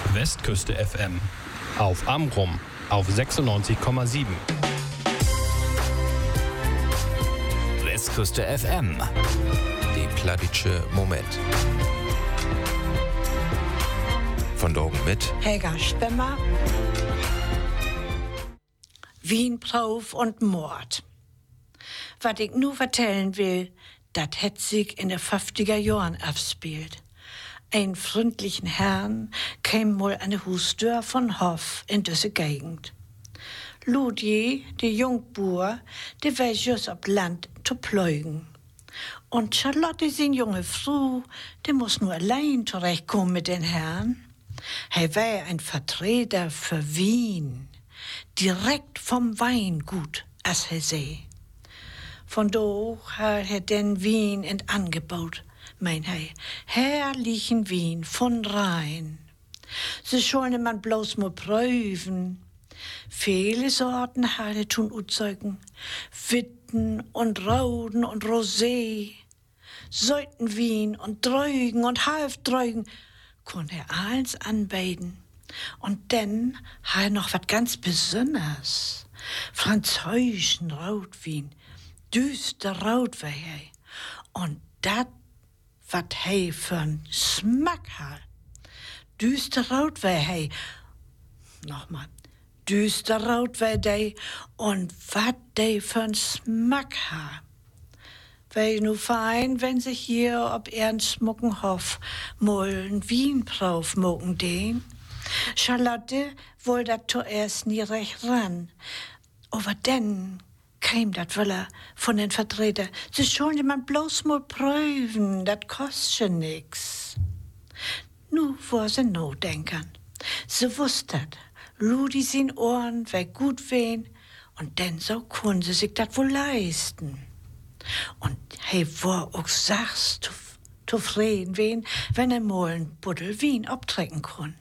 Westküste FM. Auf Amrum auf 96,7. Westküste FM. Die plattdeutsche Moment. Von Dorgen mit Helga Spemmer. Wienprof und Mord. Was ich nur vertellen will, das hätt sich in der 50er Jahren abspielt. Ein freundlichen Herrn käm mal an der Hustür von Hof in diese Gegend. Ludie, die Jungbuhr, die war just ob Land zu pleugen. Und Charlotte, sin junge Frau, die muss nur allein zurechtkommen mit den Herrn. Er war ein Vertreter für Wien, direkt vom Weingut, as er seh. Von do hat er den Wien in Angebot, mein Hei, herrlichen Wien von Rhein. Sie sollen man bloß mal prüfen. Viele Sorten hat er tun uzeugen, Witten und Roden und Rosé, Säutenwien und Drögen und Halfdrögen, konnt er alles anbeiden. Und dann hat er noch was ganz Besonderes, französischen Rotwein, düster Rot war er. Und dat, wat er für ein Smack hat. Düster Rot war er. Nochmal. Düster Rot war der und wat der für ein Smack hat. Wär nu fein, wenn sich hier ob Ernst Muckenhoff mollen Wien drauf mogen den. Charlotte woll dat zuerst nie recht ran. Aber denn käm dat Wöller von den Vertreter. Sie sollen man bloß mal prüfen, dat kostet nix. Nu war sie no denkern. Sie wusstet, Ludi sin Ohren wär gut wehn und denn so können sie sich dat wohl leisten. Und he war auch sachs zufrieden wen, wenn er mal ein Buddel Wien abtrecken kann.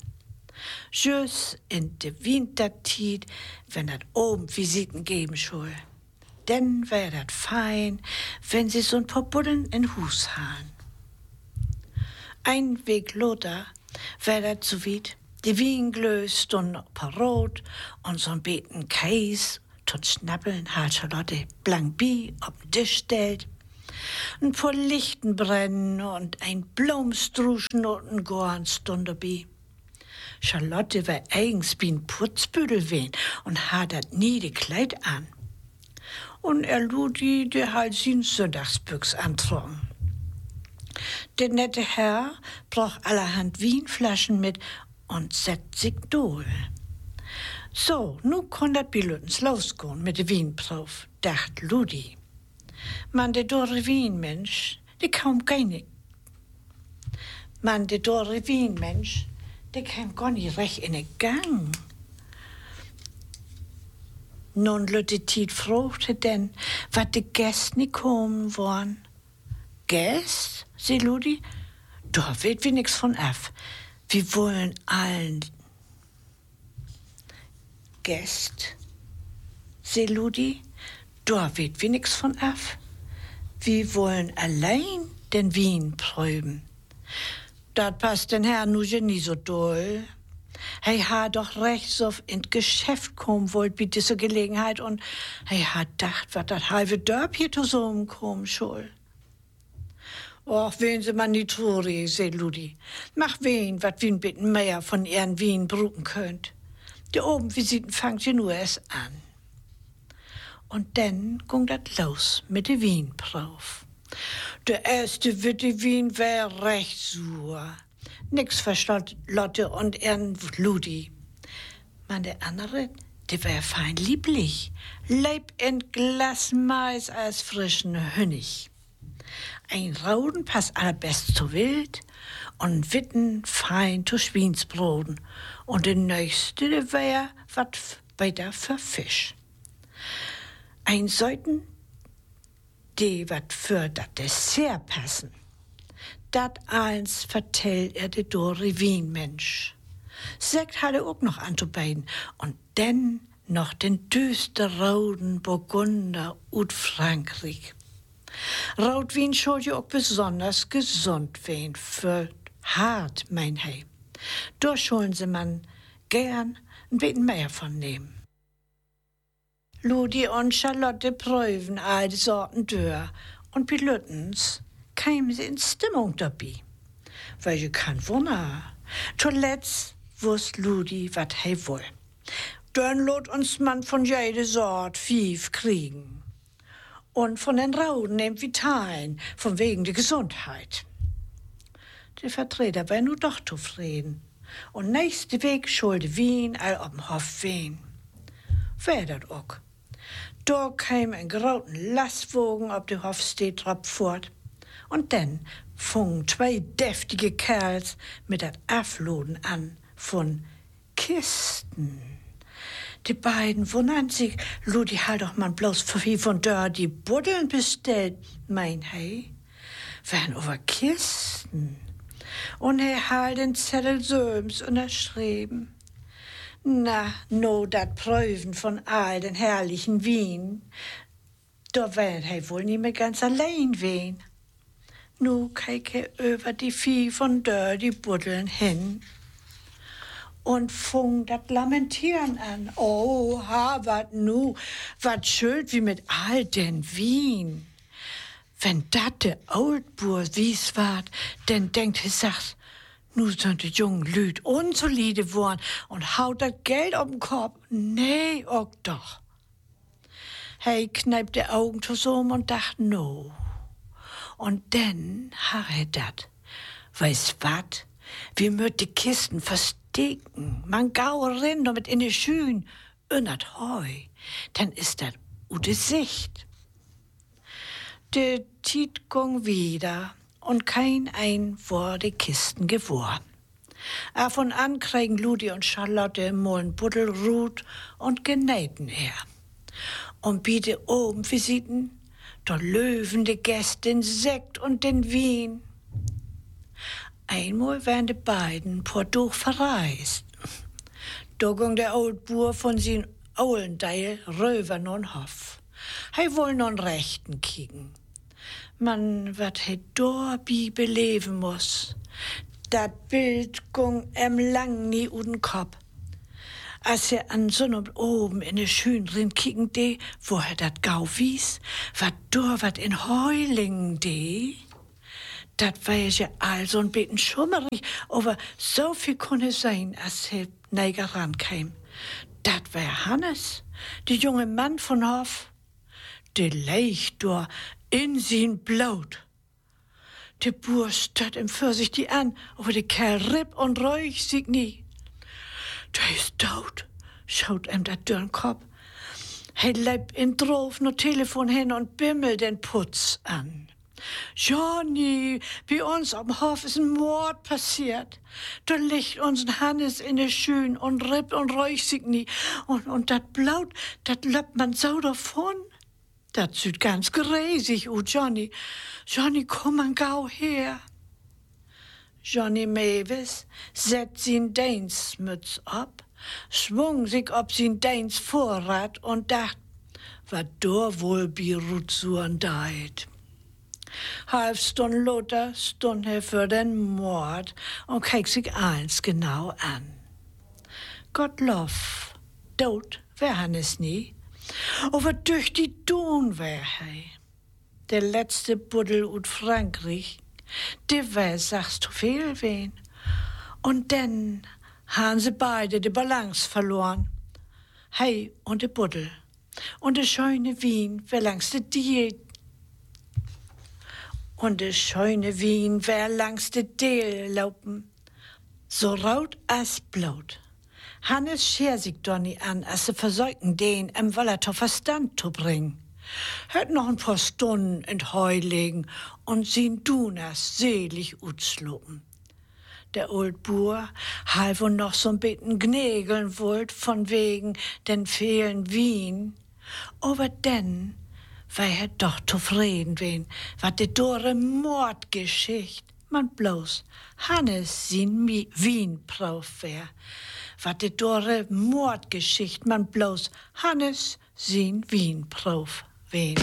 Just in de Wintertied, wenn dat oben Visiten geben soll. Denn wär dat fein, wenn sie so ein paar Buddeln in Hus haben. Ein Weg Lothar wär dat so weit, die Wienglös stunden parot und so'n beten Käse tot Schnappeln hat Charlotte blank bi auf den Tisch stellt. Ein paar Lichten brennen und ein Blomstruschen und ein Gorn stund dabei. Charlotte war eigens wie ein Putzbüdel wen und hat dat nie de Kleid an. Und Ludi, der halt sin Sonntagsbüchs antrocken. Der nette Herr braucht allerhand Wienflaschen mit und setzt sich dohl. So, nu kon dat Bilutens losgehen mit de Wienprof, dacht Ludi. Man, de dorre Wienmensch, de kaum keine. Man, de dorre Wienmensch, de kam gar nicht recht in den Gang. Nun Lütte Tiet fragte denn, wat de Gäste nicht kommen wollen. Gäste, sie Ludi, da wird wir nix von af. Wir wollen allen Gäste, sie Ludi, da wird wir nix von af. Wir wollen allein den Wien prüben. Dat passt den Herrn nu nie so doll. Hij hat doch recht so ins Geschäft kommen wollt bei dieser Gelegenheit und er hat gedacht, wat dat halbe Dörp hier zusammenkommen soll. Och, wen sie man nicht traurig, sagt Ludi. Mach wen, wat wien bitten mehr von ihren Wien bruken könnt. Die oben Visiten fangt ihr nur erst an. Und dann ging dat los mit de Wienprof. Der erste Witte Wien wär recht sur. Nix verstand Lotte und ihren Ludi. Man, der andere, der wär fein lieblich. Leib in Glas Mais als frischen Honig. Ein Rauden passt allerbest zu Wild und Witten fein zu Schweinsbroden. Und der nächste, der wär wat weiter für Fisch. Ein Säuten, die wat für dat Dessert passen. Dat eins vertellt de Dore Wienmensch. Sekt hat auch noch anzubeiden und dann noch den düsterroten Burgunder ut Frankreich. Rotwein soll ja auch besonders gesund werden für hart, mein Hei. Da sollen sie man gern ein bisschen mehr von nehmen. Ludi und Charlotte prüfen all die Sorten durch und bei Lüttens kämen sie in Stimmung dabei. Weil je kein Wunder. Zuletzt wusst Ludi, wat er will. Dann lot uns man von jeder Sort 5 kriegen. Und von den Rauden nehmt Vitalen, von wegen der Gesundheit. Der Vertreter war nur doch zufrieden. Und nächste Weg schulde Wien all ob'n Hof wehen. Wär dat auch. Da kam ein großen Lastwagen ob der Hofstehtrop fort. Und dann fungen 2 deftige Kerls mit dat Afloden an von Kisten. Die beiden wundern sich, Ludi halt doch man bloß für von dort die Buddeln bestellt, mein hey. Wären über Kisten. Und er halt den Zettel söms unterschrieben. Na, no dat Prüfen von all den herrlichen Wien. Da wären er wohl nicht mehr ganz allein wehen. Nu keke über die Vieh von dör die Buddeln hin. Und fung dat Lamentieren an. Oh, wat nu, wat schuld wie mit all den Wien. Wenn dat de Oldboer wies ward, denn denkt er sagt, nu sind die jungen Lüd unsolide worden und haut dat Geld ob'n Kopf. Nee, auch doch. Hey kneipt de Augen zusammen und dacht, no. Und dann har er dat. Weiß wat? Wir möt die Kisten verstecken. Man gau rin damit in die Schühen. Unnert heu. Dann ist dat ute Sicht. De Tiet ging wieder und kein ein war die Kisten geworden. Von an kriegen Ludi und Charlotte im Mollen Buddelrut und genähten er. Und biete oben Visiten, da löwen die Gäste den Sekt und den Wien. Einmal wären die beiden portuch verreist. Da ging der Oldboer von sin Aulendeil röver non Hof. Hei woll non Rechten kicken. Man, wat he dorbi beleben muss. Dat Bild ging lang nie uden Kopf. Als er an Sonn oben in de Schün drin kicken de, wo er dat gau wies, wat dor wat in Heulingen de. Dat war ja all so ein bisschen schummerig, aber so viel konnte sein, als er neiger rankam. Dat war Hannes, der junge Mann von Hof. Der leicht dor in sin Blut. Der Bur stöt ihm für sich die an, aber der Kerl ripp und räuch sich nie. Der ist tot, schaut ihm dat dürren Kopf. He leib in Drof no Telefon hin und bimmelt den Putz an. Johnny, bei uns am Hof ist ein Mord passiert. Da liegt uns'n Hannes in der Schün und rippt und räuch sich nie. Und dat Blut, dat löppt man so davon. Dat süd ganz gräsig, Johnny. Johnny, komm man gau her. Johnny Mewis setzt sin Deinsmütz ab, schwung sich ob sin Deins Vorrat und dacht, wat dor wohl bi Rutsuren deit. Halb Stund Lothar stund er für den Mord und keek sich eins genau an. Gottlob, dot wär Hannes nie, aber durch die Dun wär hei. Der letzte Buddel ut Frankreich, der wär sagst du viel wen. Und dann han sie beide die Balance verloren. Hei und de Buddel. Und de schöne Wien wär langs de Diel. Und de schöne Wien wär langs de Diel laufen. So raut as Blut. Hannes scher sich Donny an, als sie versäugten den im Wallertor Verstand zu bringen. Hört noch ein paar Stunden in Heu legen und sin Dunas selig utslopen. Der Oldboer half und noch so'n bitten gnägeln wollt von wegen den fehlen Wien. Aber denn war er doch zufrieden wen, wat de dore Mordgeschicht man bloß Hannes sin Wien brauf wär. Wat de dore Mordgeschicht man bloß Hannes sin Wien brauf wen.